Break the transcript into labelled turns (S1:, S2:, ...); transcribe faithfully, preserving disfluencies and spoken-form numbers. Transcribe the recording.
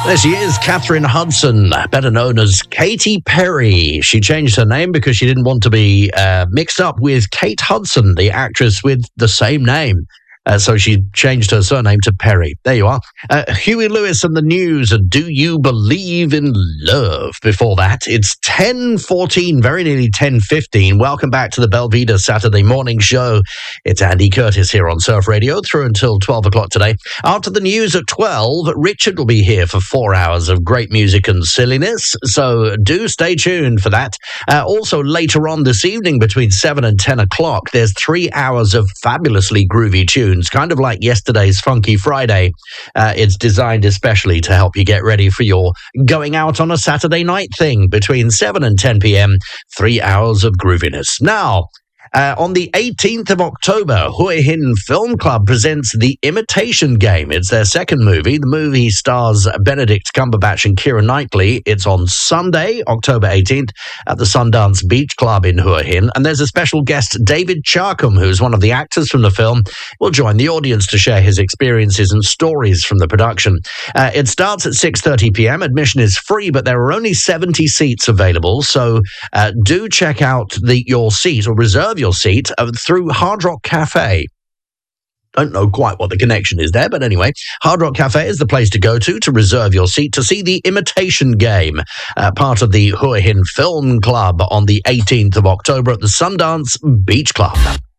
S1: There she is, Katherine Hudson, better known as Katy Perry. She changed her name because she didn't want to be uh, mixed up with Kate Hudson, the actress with the same name. Uh, so she changed her surname to Perry. There you are. Uh, Huey Lewis and the News. Do You Believe in Love? Before that, it's ten fourteen, very nearly ten fifteen. Welcome back to the Belvedere Saturday morning show. It's Andy Curtis here on Surf Radio through until twelve o'clock today. After the news at twelve, Richard will be here for four hours of great music and silliness. So do stay tuned for that. Uh, also, later on this evening between seven and ten o'clock, there's three hours of fabulously groovy tunes. Kind of like yesterday's Funky Friday. Uh, it's designed especially to help you get ready for your going out on a Saturday night thing between seven and ten p.m. Three hours of grooviness. Now, Uh, on the eighteenth of October, Hua Hin Film Club presents The Imitation Game. It's their second movie. The movie stars Benedict Cumberbatch and Keira Knightley. It's on Sunday, October eighteenth, at the Sundance Beach Club in Hua Hin. And there's a special guest, David Charkham, who's one of the actors from the film, will join the audience to share his experiences and stories from the production. Uh, it starts at six thirty p.m. Admission is free, but there are only seventy seats available. So uh, do check out the your seat or reserve your seat uh, through Hard Rock Cafe. Don't know quite what the connection is there, but anyway, Hard Rock Cafe is the place to go to to reserve your seat to see The Imitation Game, uh, part of the Hua Hin Film Club on the eighteenth of October at the Sundance Beach Club.